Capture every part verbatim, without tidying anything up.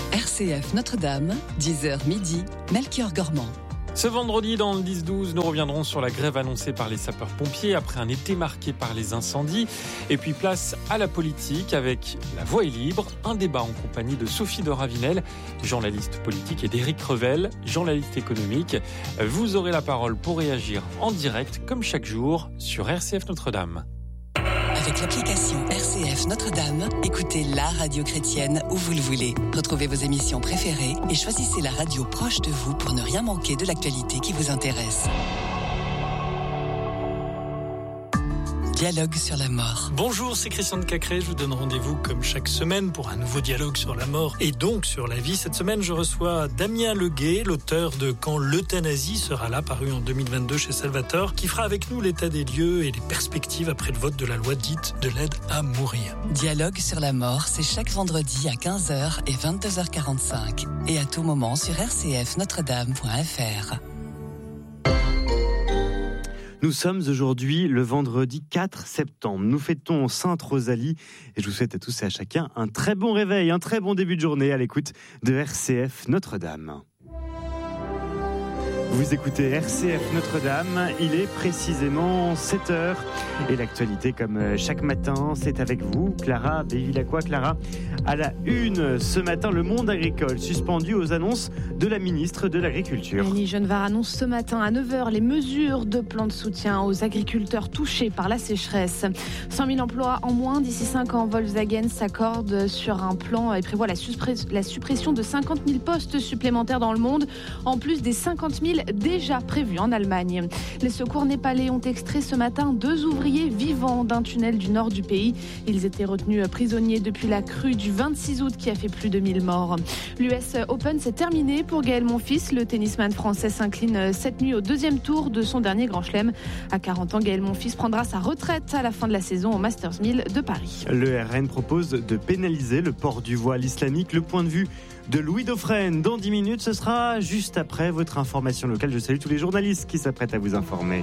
R C F Notre-Dame, dix heures midi, Melchior Gormand. Ce vendredi, dans le dix douze, nous reviendrons sur la grève annoncée par les sapeurs-pompiers après un été marqué par les incendies. Et puis place à la politique avec La Voix est libre, un débat en compagnie de Sophie de Ravinel, journaliste politique, et d'Éric Revel, journaliste économique. Vous aurez la parole pour réagir en direct, comme chaque jour, sur R C F Notre-Dame. Avec l'application R C F Notre-Dame, écoutez la radio chrétienne où vous le voulez. Retrouvez vos émissions préférées et choisissez la radio proche de vous pour ne rien manquer de l'actualité qui vous intéresse. Dialogue sur la mort. Bonjour, c'est Christian de Cacré. Je vous donne rendez-vous comme chaque semaine pour un nouveau dialogue sur la mort et donc sur la vie. Cette semaine, je reçois Damien Leguet, l'auteur de Quand l'euthanasie sera là, paru en deux mille vingt-deux chez Salvator, qui fera avec nous l'état des lieux et les perspectives après le vote de la loi dite de l'aide à mourir. Dialogue sur la mort, c'est chaque vendredi à quinze heures et vingt-deux heures quarante-cinq et à tout moment sur r c f notre dame point f r. Nous sommes aujourd'hui le vendredi quatre septembre. Nous fêtons Sainte Rosalie et je vous souhaite à tous et à chacun un très bon réveil, un très bon début de journée à l'écoute de R C F Notre-Dame. Vous écoutez R C F Notre-Dame, il est précisément sept heures et l'actualité comme chaque matin, c'est avec vous, Clara Bévilacqua. Clara, à la une ce matin, le monde agricole suspendu aux annonces de la ministre de l'Agriculture. Annie Genevard annonce ce matin à neuf heures les mesures de plan de soutien aux agriculteurs touchés par la sécheresse. cent mille emplois en moins d'ici cinq ans. Volkswagen s'accorde sur un plan et prévoit la, suspre- la suppression de cinquante mille postes supplémentaires dans le monde, en plus des cinquante mille déjà prévus en Allemagne. Les secours népalais ont extrait ce matin deux ouvriers vivants d'un tunnel du nord du pays. Ils étaient retenus prisonniers depuis la crue du vingt-six août qui a fait plus de mille morts. L'U S Open s'est terminé pour Gaël Monfils. Le tennisman français s'incline cette nuit au deuxième tour de son dernier Grand Chelem. À quarante ans, Gaël Monfils prendra sa retraite à la fin de la saison au Masters mille de Paris. Le R N propose de pénaliser le port du voile islamique. Le point de vue de Louis Dauphren dans dix minutes, ce sera juste après votre information locale. Je salue tous les journalistes qui s'apprêtent à vous informer.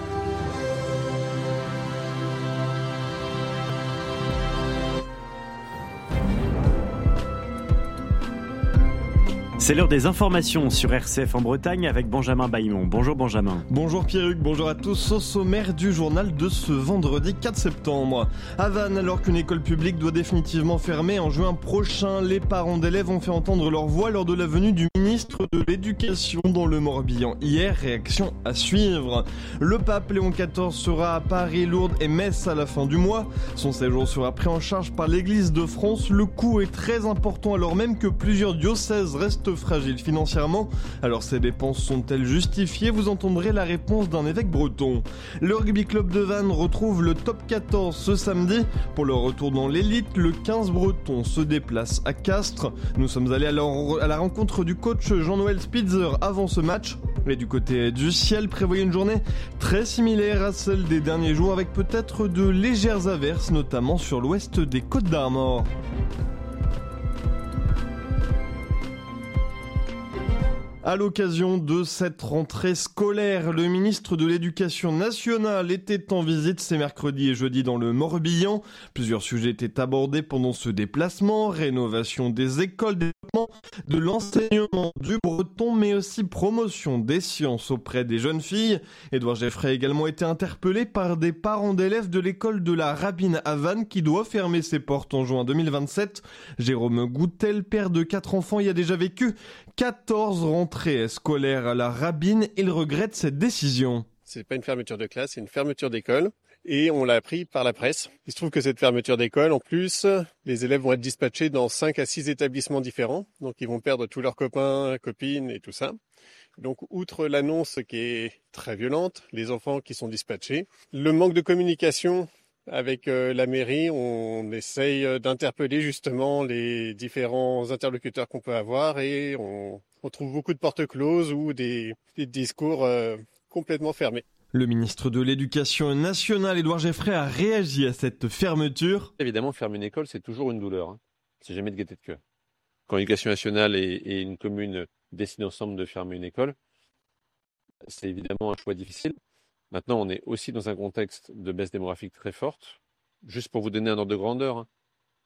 C'est l'heure des informations sur R C F en Bretagne avec Benjamin Baillemont. Bonjour Benjamin. Bonjour Pierruc, bonjour à tous. Au sommaire du journal de ce vendredi quatre septembre. À Vannes, alors qu'une école publique doit définitivement fermer en juin prochain, les parents d'élèves ont fait entendre leur voix lors de la venue du ministre de l'Éducation dans le Morbihan. Hier, réaction à suivre. Le pape Léon quatorze sera à Paris, Lourdes et Metz à la fin du mois. Son séjour sera pris en charge par l'Église de France. Le coût est très important alors même que plusieurs diocèses restent fragile financièrement. Alors ces dépenses sont-elles justifiées ? Vous entendrez la réponse d'un évêque breton. Le rugby club de Vannes retrouve le top quatorze ce samedi. Pour le retour dans l'élite, le quinze breton se déplace à Castres. Nous sommes allés à la, à la rencontre du coach Jean-Noël Spitzer avant ce match. Et du côté du ciel, prévoyez une journée très similaire à celle des derniers jours avec peut-être de légères averses, notamment sur l'ouest des Côtes d'Armor. À l'occasion de cette rentrée scolaire, le ministre de l'Éducation nationale était en visite ces mercredis et jeudi dans le Morbihan. Plusieurs sujets étaient abordés pendant ce déplacement, rénovation des écoles, développement de l'enseignement du breton, mais aussi promotion des sciences auprès des jeunes filles. Édouard Geffray a également été interpellé par des parents d'élèves de l'école de la Rabine à Vannes qui doit fermer ses portes en juin deux mille vingt-sept. Jérôme Goutel, père de quatre enfants, y a déjà vécu quatorze rentrées scolaires à la Rabine. Il regrette cette décision. C'est pas une fermeture de classe, c'est une fermeture d'école. Et on l'a appris par la presse. Il se trouve que cette fermeture d'école, en plus, les élèves vont être dispatchés dans cinq à six établissements différents. Donc ils vont perdre tous leurs copains, copines et tout ça. Donc outre l'annonce qui est très violente, les enfants qui sont dispatchés, le manque de communication avec euh, la mairie, on essaye d'interpeller justement les différents interlocuteurs qu'on peut avoir et on, on trouve beaucoup de portes closes ou des, des discours euh, complètement fermés. Le ministre de l'Éducation nationale, Édouard Geffray, a réagi à cette fermeture. Évidemment, fermer une école, c'est toujours une douleur. Hein. C'est jamais de gaieté de cœur. Quand l'Éducation nationale et, et une commune décident ensemble de fermer une école, c'est évidemment un choix difficile. Maintenant, on est aussi dans un contexte de baisse démographique très forte. Juste pour vous donner un ordre de grandeur, hein.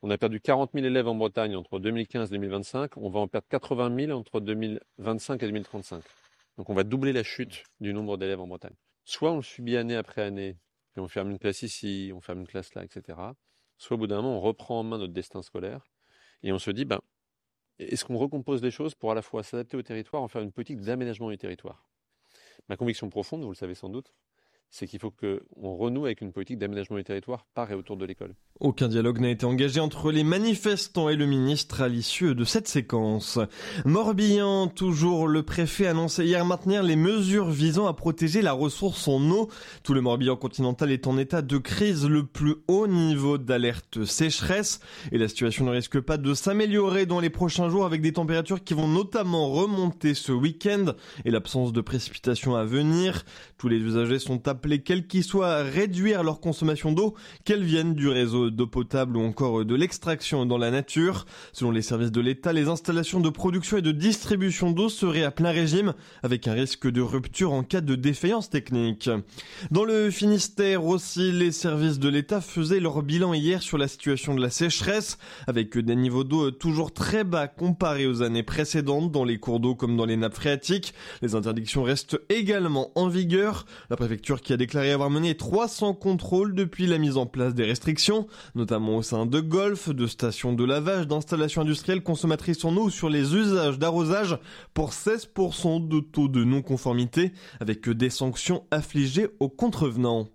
On a perdu quarante mille élèves en Bretagne entre deux mille quinze et deux mille vingt-cinq. On va en perdre quatre-vingt mille entre deux mille vingt-cinq et deux mille trente-cinq. Donc on va doubler la chute du nombre d'élèves en Bretagne. Soit on le subit année après année, puis on ferme une classe ici, on ferme une classe là, et cetera. Soit au bout d'un moment, on reprend en main notre destin scolaire et on se dit, ben, est-ce qu'on recompose les choses pour à la fois s'adapter au territoire, en faire une politique d'aménagement du territoire? Ma conviction profonde, vous le savez sans doute, c'est qu'il faut qu'on renoue avec une politique d'aménagement du territoire par et autour de l'école. Aucun dialogue n'a été engagé entre les manifestants et le ministre à l'issue de cette séquence. Morbihan, toujours, le préfet annonçait hier maintenir les mesures visant à protéger la ressource en eau. Tout le Morbihan continental est en état de crise, le plus haut niveau d'alerte sécheresse. Et la situation ne risque pas de s'améliorer dans les prochains jours avec des températures qui vont notamment remonter ce week-end et l'absence de précipitations à venir. Tous les usagers sont appelés, quels qu'ils soient, à réduire leur consommation d'eau, qu'elle vienne du réseau d'eau potable ou encore de l'extraction dans la nature. Selon les services de l'État, les installations de production et de distribution d'eau seraient à plein régime avec un risque de rupture en cas de défaillance technique. Dans le Finistère aussi, les services de l'État faisaient leur bilan hier sur la situation de la sécheresse avec des niveaux d'eau toujours très bas comparés aux années précédentes dans les cours d'eau comme dans les nappes phréatiques. Les interdictions restent également en vigueur. La préfecture qui a déclaré avoir mené trois cents contrôles depuis la mise en place des restrictions, notamment au sein de golfs, de stations de lavage, d'installations industrielles consommatrices en eau sur les usages d'arrosage pour seize pour cent de taux de non-conformité, avec des sanctions affligées aux contrevenants.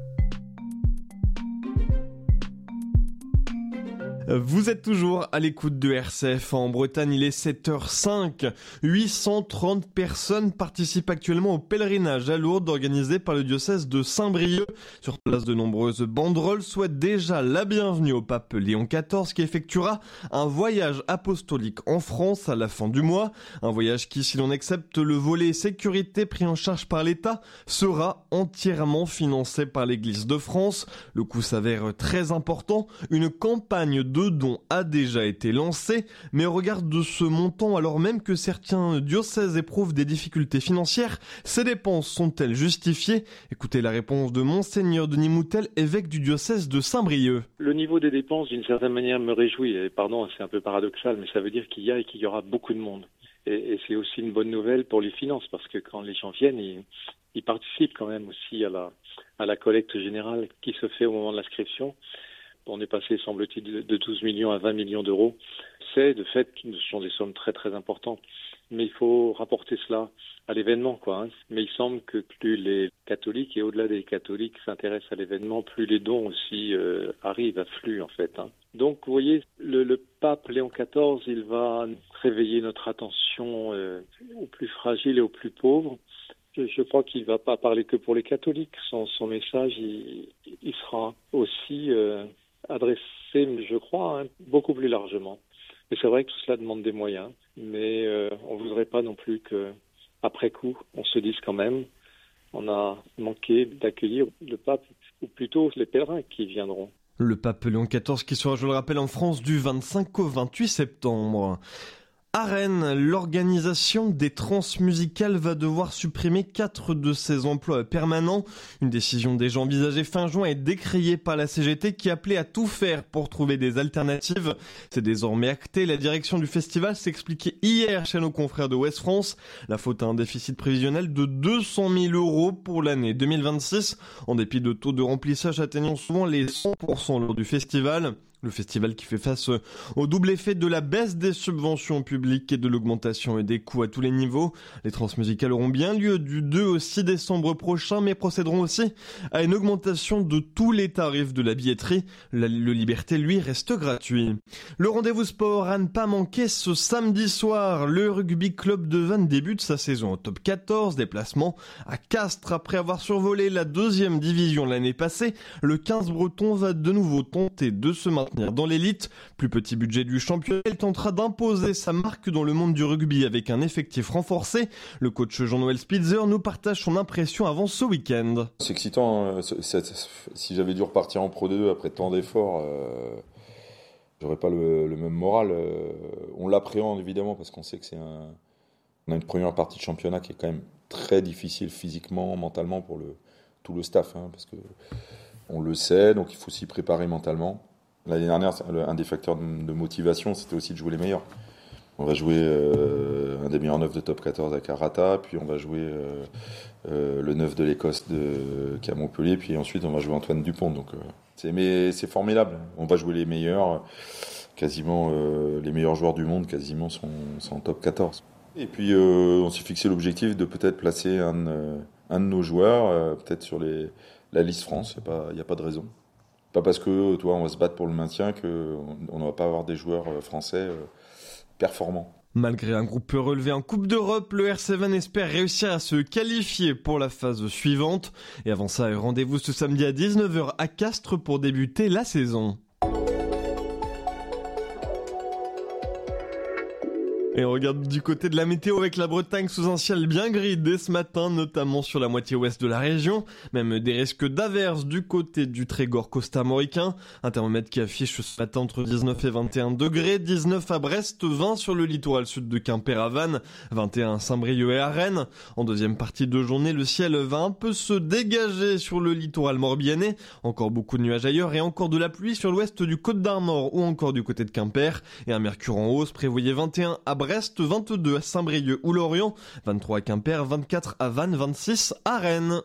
Vous êtes toujours à l'écoute de R C F. En Bretagne, il est sept heures cinq. huit cent trente personnes participent actuellement au pèlerinage à Lourdes organisé par le diocèse de Saint-Brieuc. Sur place, de nombreuses banderoles souhaitent déjà la bienvenue au pape Léon quatorze qui effectuera un voyage apostolique en France à la fin du mois. Un voyage qui, si l'on accepte le volet sécurité pris en charge par l'État, sera entièrement financé par l'Église de France. Le coût s'avère très important. Une campagne de de dons a déjà été lancé, mais au regard de ce montant, alors même que certains diocèses éprouvent des difficultés financières, ces dépenses sont-elles justifiées? Écoutez la réponse de Monseigneur Denis Moutel, évêque du diocèse de Saint-Brieuc. Le niveau des dépenses, d'une certaine manière, me réjouit. Et pardon, c'est un peu paradoxal, mais ça veut dire qu'il y a et qu'il y aura beaucoup de monde. Et, et c'est aussi une bonne nouvelle pour les finances, parce que quand les gens viennent, ils, ils participent quand même aussi à la, à la collecte générale qui se fait au moment de l'inscription. On est passé, semble-t-il, de douze millions à vingt millions d'euros. C'est de fait que ce sont des sommes très très importantes. Mais il faut rapporter cela à l'événement, quoi. Hein. Mais il semble que plus les catholiques et au-delà des catholiques s'intéressent à l'événement, plus les dons aussi euh, arrivent, affluent en fait. Hein. Donc, vous voyez, le, le pape Léon quatorze, il va réveiller notre attention euh, aux plus fragiles et aux plus pauvres. Je, je crois qu'il ne va pas parler que pour les catholiques. Son, son message, il, il sera aussi euh, adressé, je crois, hein, beaucoup plus largement. Mais c'est vrai que tout cela demande des moyens. Mais euh, on ne voudrait pas non plus qu'après coup, on se dise quand même, on a manqué d'accueillir le pape, ou plutôt les pèlerins qui viendront. Le pape Léon quatorze qui sera, je le rappelle, en France du vingt-cinq au vingt-huit septembre. À Rennes, l'organisation des transmusicales va devoir supprimer quatre de ses emplois permanents. Une décision déjà envisagée fin juin et décriée par la C G T qui appelait à tout faire pour trouver des alternatives. C'est désormais acté. La direction du festival s'expliquait hier chez nos confrères de Ouest France. La faute à un déficit prévisionnel de deux cent mille euros pour l'année deux mille vingt-six, en dépit de taux de remplissage atteignant souvent les cent pour cent lors du festival. Le festival qui fait face au double effet de la baisse des subventions publiques et de l'augmentation des coûts à tous les niveaux. Les transmusicales auront bien lieu du deux au six décembre prochain, mais procéderont aussi à une augmentation de tous les tarifs de la billetterie. La, le Liberté, lui, reste gratuit. Le rendez-vous sport à ne pas manquer ce samedi soir. Le rugby club de Vannes débute sa saison au top quatorze. Déplacement à Castres après avoir survolé la deuxième division l'année passée. Le quinze breton va de nouveau tenter de se maintenir dans l'élite. Plus petit budget du championnat, il tentera d'imposer sa marque dans le monde du rugby avec un effectif renforcé. Le coach Jean-Noël Spitzer nous partage son impression avant ce week-end. C'est excitant. C'est, c'est, si j'avais dû repartir en Pro deux après tant d'efforts, euh, j'aurais pas le, le même moral. Euh, on l'appréhende évidemment parce qu'on sait que c'est un, on a une première partie de championnat qui est quand même très difficile physiquement, mentalement pour le, tout le staff, hein, parce que on le sait, donc il faut s'y préparer mentalement. L'année dernière, un des facteurs de motivation, c'était aussi de jouer les meilleurs. On va jouer euh, un des meilleurs neufs de top quatorze à Karata, puis on va jouer euh, euh, le neuf de l'Écosse de, qui est à Montpellier, puis ensuite on va jouer Antoine Dupont. Donc, euh, c'est, mais c'est formidable. On va jouer les meilleurs, quasiment euh, les meilleurs joueurs du monde, quasiment sont, sont en top quatorze. Et puis euh, on s'est fixé l'objectif de peut-être placer un, euh, un de nos joueurs, euh, peut-être sur les, la liste France. Il n'y a, a pas de raison. Pas parce que toi on va se battre pour le maintien qu'on ne va pas avoir des joueurs français euh, performants. Malgré un groupe relevé en Coupe d'Europe, le R C Van espère réussir à se qualifier pour la phase suivante. Et avant ça, rendez-vous ce samedi à dix-neuf heures à Castres pour débuter la saison. Et on regarde du côté de la météo avec la Bretagne sous un ciel bien gris dès ce matin, notamment sur la moitié ouest de la région. Même des risques d'averses du côté du Trégor costamoricain. Un thermomètre qui affiche ce matin entre dix-neuf et vingt et un degrés. dix-neuf à Brest, vingt sur le littoral sud de Quimper à Vannes, vingt et un à Saint-Brieuc et à Rennes. En deuxième partie de journée, le ciel va un peu se dégager sur le littoral morbihanais. Encore beaucoup de nuages ailleurs et encore de la pluie sur l'ouest du Côte d'Armor ou encore du côté de Quimper. Et un mercure en hausse prévoyait vingt et un à Brest. Brest, vingt-deux à Saint-Brieuc ou Lorient, vingt-trois à Quimper, vingt-quatre à Vannes, vingt-six à Rennes.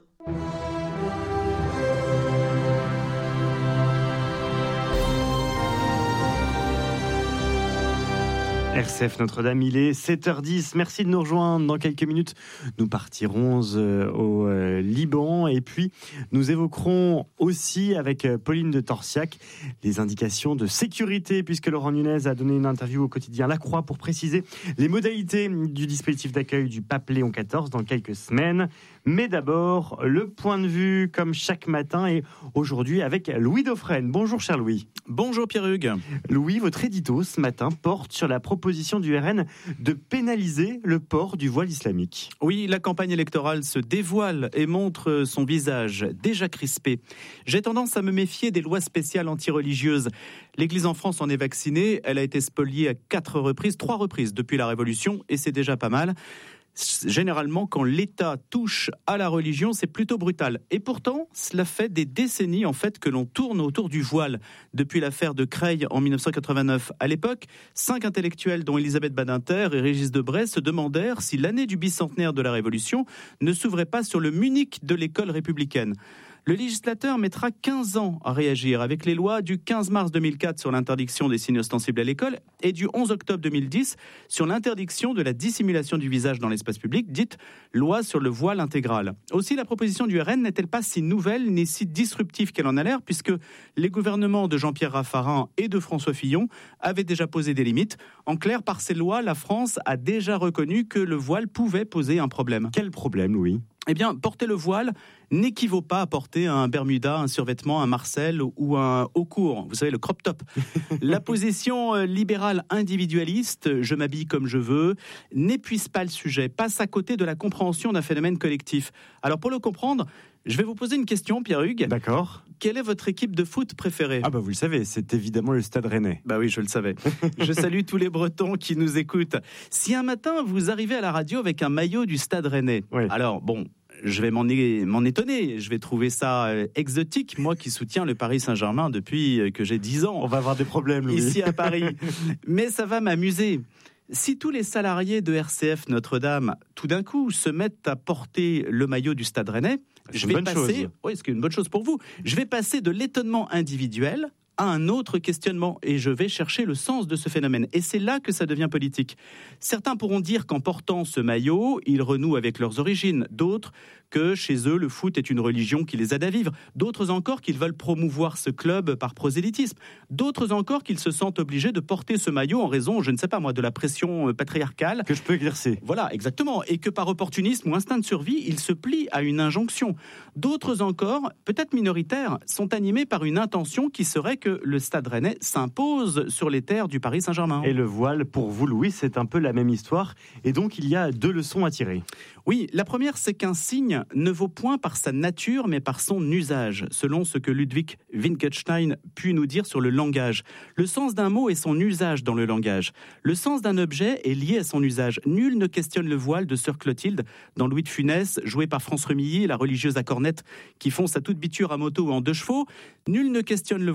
R C F Notre-Dame, il est sept heures dix. Merci de nous rejoindre. Dans quelques minutes, nous partirons euh, au euh, Liban et puis nous évoquerons aussi avec euh, Pauline de Torsiac les indications de sécurité puisque Laurent Nunez a donné une interview au quotidien La Croix pour préciser les modalités du dispositif d'accueil du pape Léon quatorze dans quelques semaines. Mais d'abord, le point de vue comme chaque matin et aujourd'hui avec Louis Dauphren. Bonjour cher Louis. Bonjour Pierre-Hugues. Louis, votre édito ce matin porte sur la proposition du R N de pénaliser le port du voile islamique. Oui, la campagne électorale se dévoile et montre son visage déjà crispé. J'ai tendance à me méfier des lois spéciales anti-religieuses. L'Église en France en est vaccinée, elle a été spoliée à quatre reprises, trois reprises depuis la Révolution et c'est déjà pas mal. Généralement, quand l'État touche à la religion, c'est plutôt brutal. Et pourtant, cela fait des décennies en fait que l'on tourne autour du voile. Depuis l'affaire de Creil en dix-neuf cent quatre-vingt-neuf, à l'époque, cinq intellectuels, dont Elisabeth Badinter et Régis Debray, se demandèrent si l'année du bicentenaire de la Révolution ne s'ouvrait pas sur le Munich de l'école républicaine. Le législateur mettra quinze ans à réagir avec les lois du quinze mars deux mille quatre sur l'interdiction des signes ostensibles à l'école et du onze octobre deux mille dix sur l'interdiction de la dissimulation du visage dans l'espace public, dite loi sur le voile intégral. Aussi, la proposition du R N n'est-elle pas si nouvelle ni si disruptive qu'elle en a l'air, puisque les gouvernements de Jean-Pierre Raffarin et de François Fillon avaient déjà posé des limites. En clair, par ces lois, la France a déjà reconnu que le voile pouvait poser un problème. Quel problème, Louis ? Eh bien, porter le voile n'équivaut pas à porter un bermuda, un survêtement, un marcel ou un haut court. Vous savez, le crop top. La position libérale individualiste, je m'habille comme je veux, n'épuise pas le sujet, passe à côté de la compréhension d'un phénomène collectif. Alors, pour le comprendre, je vais vous poser une question, Pierre-Hugues. D'accord. Quelle est votre équipe de foot préférée ? Ah bah vous le savez, c'est évidemment le Stade Rennais. Bah oui, je le savais. Je salue tous les Bretons qui nous écoutent. Si un matin, vous arrivez à la radio avec un maillot du Stade Rennais, oui. Alors bon... je vais m'en, é- m'en étonner, je vais trouver ça euh, exotique, moi qui soutiens le Paris Saint-Germain depuis euh, que j'ai dix ans. On va avoir des problèmes, Louis. Ici à Paris. Mais ça va m'amuser. Si tous les salariés de R C F Notre-Dame, tout d'un coup, se mettent à porter le maillot du Stade Rennais, c'est je une vais bonne passer, chose. oui, c'est une bonne chose pour vous, je vais passer de l'étonnement individuel à un autre questionnement et je vais chercher le sens de ce phénomène. Et c'est là que ça devient politique. Certains pourront dire qu'en portant ce maillot, ils renouent avec leurs origines. D'autres que chez eux, le foot est une religion qui les aide à vivre. D'autres encore qu'ils veulent promouvoir ce club par prosélytisme. D'autres encore qu'ils se sentent obligés de porter ce maillot en raison, je ne sais pas moi, de la pression patriarcale. Que je peux exercer. Voilà, exactement. Et que par opportunisme ou instinct de survie, ils se plient à une injonction. D'autres encore, peut-être minoritaires, sont animés par une intention qui serait que le Stade Rennais s'impose sur les terres du Paris Saint-Germain. Et le voile, pour vous, Louis, c'est un peu la même histoire. Et donc, il y a deux leçons à tirer. Oui, la première, c'est qu'un signe ne vaut point par sa nature, mais par son usage, selon ce que Ludwig Wittgenstein put nous dire sur le langage. Le sens d'un mot est son usage dans le langage. Le sens d'un objet est lié à son usage. Nul ne questionne le voile de Sœur Clotilde dans Louis de Funès, joué par France Remilly, la religieuse à cornette qui fonce à toute biture à moto ou en deux chevaux. Nul ne questionne le voile de la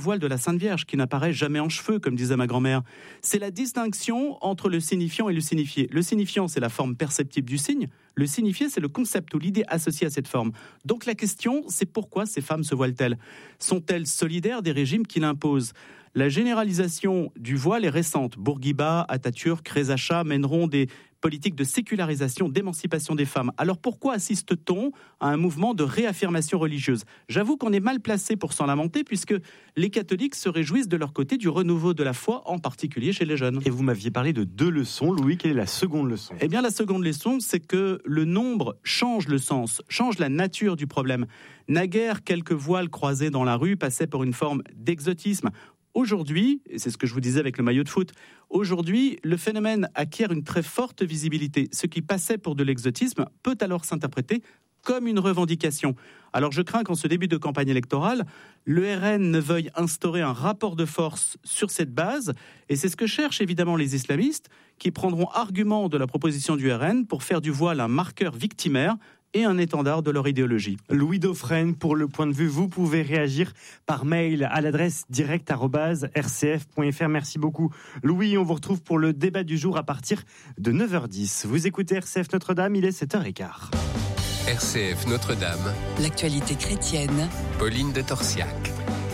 Sainte Vierge qui n'apparaît jamais en cheveux, comme disait ma grand-mère. C'est la distinction entre le signifiant et le signifié. Le signifiant, c'est la forme perceptible du signe. Le signifié, c'est le concept ou l'idée associée à cette forme. Donc la question, c'est pourquoi ces femmes se voilent-elles ? Sont-elles solidaires des régimes qui l'imposent ? La généralisation du voile est récente. Bourguiba, Atatürk, Reza Shah mèneront des politiques de sécularisation, d'émancipation des femmes. Alors pourquoi assiste-t-on à un mouvement de réaffirmation religieuse ? J'avoue qu'on est mal placé pour s'en lamenter, puisque les catholiques se réjouissent de leur côté du renouveau de la foi, en particulier chez les jeunes. Et vous m'aviez parlé de deux leçons. Louis, quelle est la seconde leçon ? Eh bien, la seconde leçon, c'est que le nombre change le sens, change la nature du problème. Naguère, quelques voiles croisés dans la rue passaient pour une forme d'exotisme. Aujourd'hui, et c'est ce que je vous disais avec le maillot de foot, aujourd'hui, le phénomène acquiert une très forte visibilité. Ce qui passait pour de l'exotisme peut alors s'interpréter comme une revendication. Alors je crains qu'en ce début de campagne électorale, le R N ne veuille instaurer un rapport de force sur cette base, et c'est ce que cherchent évidemment les islamistes, qui prendront argument de la proposition du R N pour faire du voile un marqueur victimaire et un étendard de leur idéologie. Louis Dauphren, pour Le Point de Vue, vous pouvez réagir par mail à l'adresse direct arobase r c f point f r. Merci beaucoup. Louis, on vous retrouve pour le débat du jour à partir de neuf heures dix. Vous écoutez R C F Notre-Dame, il est sept heures quinze. R C F Notre-Dame. L'actualité chrétienne. Pauline de Torsiac.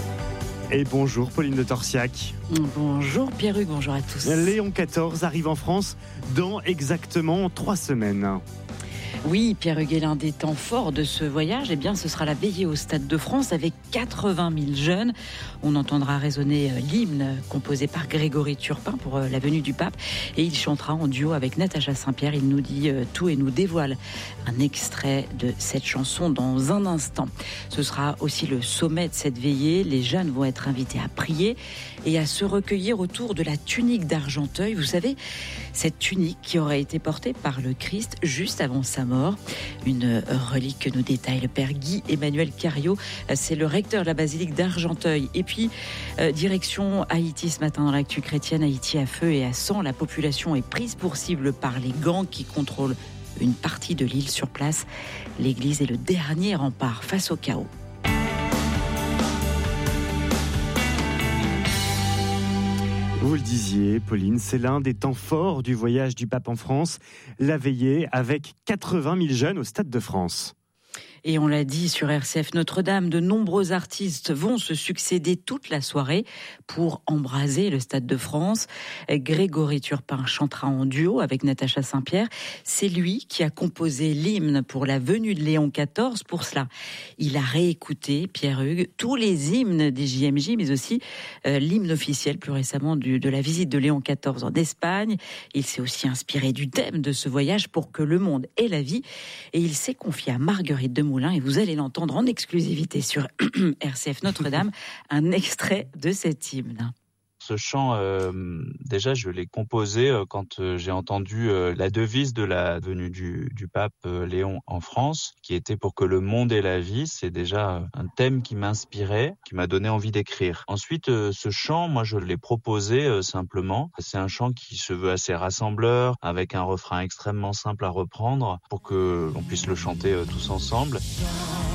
Et bonjour Pauline de Torsiac. Bonjour Pierre-Hugues, bonjour à tous. Léon quatorze arrive en France dans exactement trois semaines. Oui, Pierre-Hugues, l'un des temps forts de ce voyage, eh bien, ce sera la veillée au Stade de France avec quatre-vingt mille jeunes. On entendra résonner l'hymne composé par Grégory Turpin pour la venue du pape, et il chantera en duo avec Natacha Saint-Pierre. Il nous dit tout et nous dévoile un extrait de cette chanson dans un instant. Ce sera aussi le sommet de cette veillée. Les jeunes vont être invités à prier et à se recueillir autour de la tunique d'Argenteuil. Vous savez, cette tunique qui aurait été portée par le Christ juste avant sa mort. Une relique que nous détaille le père Guy Emmanuel Cario. C'est le recteur de la basilique d'Argenteuil. Et puis, euh, direction Haïti ce matin dans l'actu chrétienne. Haïti à feu et à sang. La population est prise pour cible par les gangs qui contrôlent une partie de l'île sur place. L'église est le dernier rempart face au chaos. Vous le disiez, Pauline, c'est l'un des temps forts du voyage du pape en France, la veillée avec quatre-vingt mille jeunes au Stade de France. Et on l'a dit sur R C F Notre-Dame, de nombreux artistes vont se succéder toute la soirée pour embraser le Stade de France. Grégory Turpin chantera en duo avec Natacha Saint-Pierre. C'est lui qui a composé l'hymne pour la venue de Léon quatorze. Pour cela, il a réécouté, Pierre-Hugues, tous les hymnes des J M J, mais aussi euh, l'hymne officiel plus récemment du, de la visite de Léon quatorze en Espagne. Il s'est aussi inspiré du thème de ce voyage pour que le monde ait la vie. Et il s'est confié à Marguerite de Moulin, et vous allez l'entendre en exclusivité sur R C F Notre-Dame, un extrait de cet hymne. Ce chant, euh, déjà, je l'ai composé euh, quand euh, j'ai entendu euh, la devise de la venue du, du pape euh, Léon en France, qui était pour que le monde ait la vie. C'est déjà euh, un thème qui m'inspirait, qui m'a donné envie d'écrire. Ensuite, euh, ce chant, moi, je l'ai proposé euh, simplement. C'est un chant qui se veut assez rassembleur, avec un refrain extrêmement simple à reprendre, pour que l'on puisse le chanter euh, tous ensemble.